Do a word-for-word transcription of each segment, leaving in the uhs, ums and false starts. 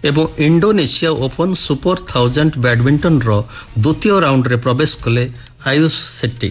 एवं Indonesia open super thousand badminton रो द्वितीय round रे प्रवेश कले आयुष शेट्टी।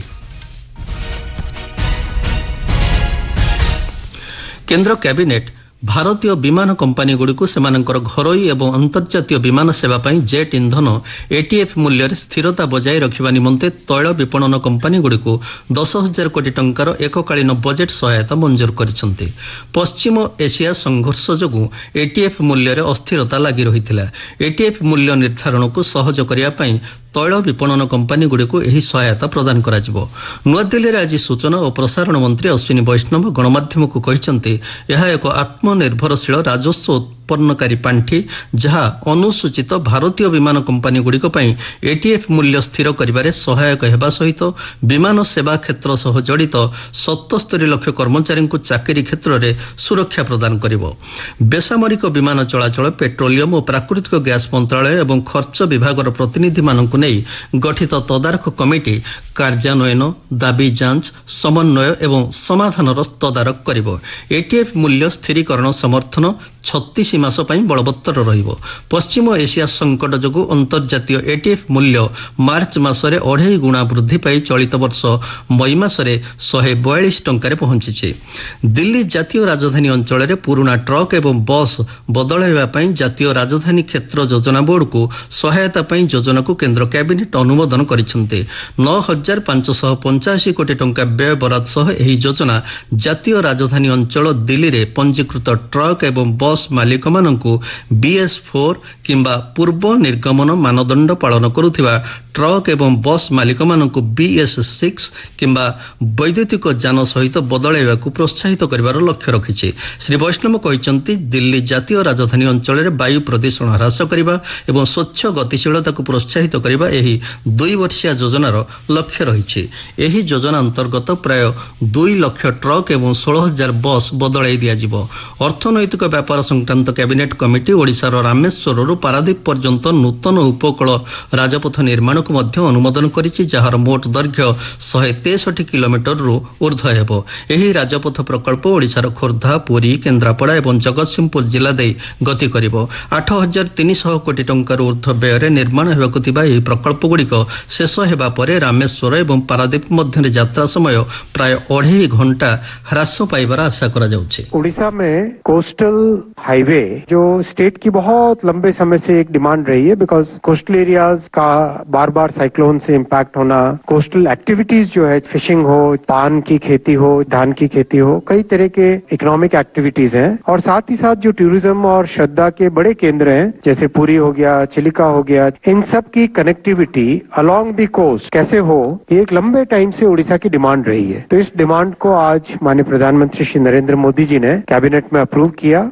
केंद्र कैबिनेट भारतीय विमान कंपानी गुड़िक सेमानकर घरोई एवं अंतर्जातीय विमान सेवा पई जेट इंधन एटीएफ मूल्य रे स्थिरता बजाय रखिबा निमंते तैल विपणन कंपानी गुड़िक दस हजार कोटी टंकार एककालीन बजेट सहायता मंजूर करिसंते। पश्चिम एशिया संघर्ष जोगु एटीएफ मूल्य रे अस्थिरता लागि रहिथिला। एटीएफ मूल्य निर्धारण को सहज करिया पई तैल विपणन कंपानी गुड़िक एही सहायता प्रदान कराजिबो। नुआदिल्ली रे आज सूचना और प्रसारण मंत्री अश्विनी वैष्णव गणमाध्यम को कहिसंते यह एक आत्मनिर्भरशील राजस्व उत्पन्नकारी पांठी जहाँ अनुसूचित भारतीय विमान कंपानी गुड़िक पई एटीएफ मूल्य स्थिर करिबारे सहायक हेबा सहित विमान सेवा क्षेत्र सह जड़ित सतहत्तर लाख कर्मचारी को चाकरी क्षेत्र में सुरक्षा प्रदान करिबो। बेसामरिक विमान चलाचल पेट्रोलियम और प्राकृतिक गैस मंत्रालय एवं खर्च विभाग प्रतिनिधि मानकु नहीं गठित तदारख कमिटी कार्यान्वयन दाबी जांच समन्वय एवं समाधान तदारख करिबो। एटीएफ मूल्य स्थिरीकरण समर्थन छत्तीस मास पई बलवत्तर रहिबो। पश्चिम एशिया संकट जोगु अंतर्जातीय एटीएफ मूल्य मार्च मासरे अढ़ाई गुणा वृद्धि पाई चलित वर्ष मई मासरे एक सौ बयालीस टंकारे पहुंची। दिल्ली जातीय राजधानी अंचल में पुराना ट्रक एवं बस बदलाइबा पई जातीय राजधानी क्षेत्र योजना बोर्ड को सहायता पई योजना को केंद्र कैबिनेट अनुमोदन करिसंते। नौ हजार पांच सौ पंचाशी कोटी टंका व्यय बराद सह एही योजना जातीय राजधानी अंचल दिल्ली रे पंजीकृत ट्रक एवं बस मालिक मानकु बीएस फोर किंबा पूर्व निर्गमन मानदंड पालन करुथिबा ट्रक एवं बस मालिक मानकु बीएस सिक्स किंबा वैद्युतिक जान सहित बदलाइबा को प्रोत्साहित करिवार लक्ष्य रखिछि। श्री वैष्णव कहिसंती दिल्ली जातीय राजधानी अंचल में वायु प्रदूषण ह्रास करिबा एवं स्वच्छ गतिशीलता को प्रोत्साहित करिबा एही दुई वर्षिया योजनार लक्ष्य रहिछि। एही योजना अंतर्गत प्राय दुई लाख ट्रक एवं सोलह हजार बस बदलाई दियाजिबो। अर्थनैतिक व्यापार संक्रांत कैबिनेट कमिटी ओडिशार रामेश्वरରୁ पारादीप पर्यंत नूतन उपकूल राजपथ निर्माण को मध्य अनुमोदन करिछि जहार मोट दैर्घ्य एक सौ तिरसठ किलोमीटर रु ऊर्ध्व हेबो। एही राजपथ प्रकल्प ओडिशार खोर्धा पुरी केन्द्रापड़ा एवं जगतसिंहपुर जिला दे गति करिबो। आठ हजार तीन सौ कोटी टंकार ऊर्ध्व व्यय निर्माण हेबाकु थिबा एही प्रकल्प गुड़िक शेष हेबा परे रामेश्वर एवं पारादीप मध्य यात्रा समय प्राय अढ़ाई घंटा ह्रास पाइबार आशा करा जाउछि। ओडिशा में कोस्टल हाईवे जो स्टेट की बहुत लंबे समय से एक डिमांड रही है बिकॉज कोस्टल एरियाज का बार बार साइक्लोन से इम्पैक्ट होना, कोस्टल एक्टिविटीज जो है फिशिंग हो, पान की खेती हो, धान की खेती हो, कई तरह के इकोनॉमिक एक्टिविटीज हैं और साथ ही साथ जो टूरिज्म और श्रद्धा के बड़े केंद्र हैं जैसे पुरी हो गया, चिलिका हो गया, इन सब की कनेक्टिविटी अलोंग द कोस्ट कैसे हो ये एक लंबे टाइम से ओडिशा की डिमांड रही है। तो इस डिमांड को आज माननीय प्रधानमंत्री श्री नरेंद्र मोदी जी ने कैबिनेट में अप्रूव किया।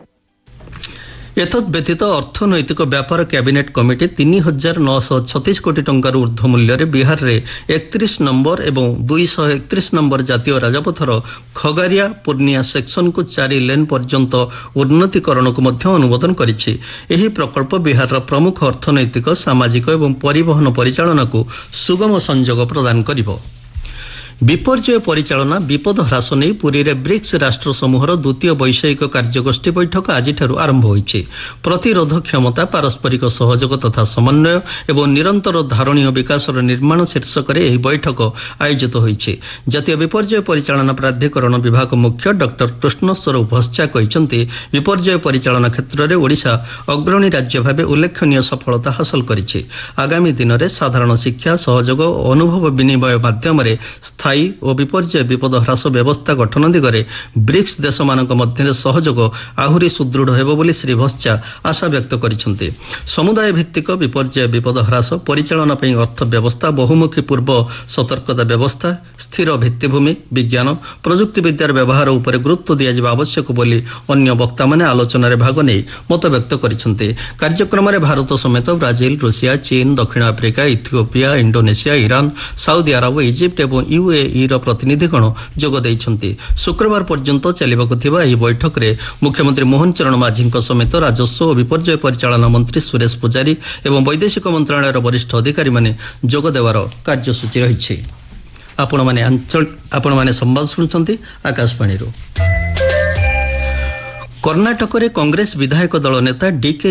एतद व्यतीत अर्थनैतिक व्यापार कैबिनेट कमिटी तीन हजार नौ सौ छत्तीस कोटी टंकार ऊर्ध्व मूल्य रे बिहार रे इकतीस नंबर एवं दो सौ इकतीस नंबर जातीय राजपथर खगारिया पूर्णिया सेक्शन को चार लेन पर्यंत उन्नतीकरण को मध्य अनुमोदन करिछि। एही प्रकल्प बिहार प्रमुख अर्थनैतिक सामाजिक एवं परिवहन परिचालना को सुगम संयोग प्रदान करिबो। विपर्यय परिचालना विपद ह्रास नहीं पुरी रे ब्रिक्स राष्ट्र समूहर द्वितीय वैषयिक कार्यगोष्ठी बैठक आज आरंभ होइछि। प्रतिरोध क्षमता पारस्परिक सहयोग तथा समन्वय एवं निरंतर धारणीय विकास निर्माण शीर्षक एही बैठक आयोजित होइछि। जातीय विपर्यय परिचालना प्राधिकरण विभाग मुख्य डॉक्टर कृष्णस्वर भस्चा कहिसंती विपर्यय परिचालना क्षेत्र में ओडिशा अग्रणी राज्य भाव उल्लेखनीय सफलता हासिल करिछि। आगामी दिन में साधारण शिक्षा सहयोग और अनुभव विनिमय माध्यम स्थायी और विपर्यय विपद ह्रास व्यवस्था गठन दिगरे ब्रिक्स देश मानक मध्य सहयोग आहुरी सुदृढ़ हेबो बोली श्री भस्चा आशा व्यक्त करिसंते। समुदाय भित्तिक विपर्यय विपद ह्रास परिचालना पई अर्थ व्यवस्था बहुमुखी पूर्व सतर्कता व्यवस्था स्थिर भित्तिभूमि विज्ञान प्रजुक्ति विद्यार व्यवहार उपर गुरुत्व दिया आवश्यक बोली अन्य वक्ता माने आलोचना रे भाग नै मत व्यक्त करिसंते। कार्यक्रम में भारत समेत ब्राजिल रूसिया चीन दक्षिण Africa Ethiopia Indonesia Iran Saudi Arab Egypt एवं यूएई रो प्रतिनिधिगण जोग दैछंती। शुक्रवार पर्यंत चलिबाकु थिबा एही बैठक रे मुख्यमंत्री मोहन चरण माझी समेत राजस्व और विपर्यय परिचालना मंत्री सुरेश पुजारी एवं वैदेशिक मंत्रालय वरिष्ठ अधिकारी माने जोग देवार कार्यसूची रहिछि। आपण माने अंचल आपण माने संवाद सुनछंती आकाशवाणी रो। कर्नाटक रे कांग्रेस विधायक दल नेता डीके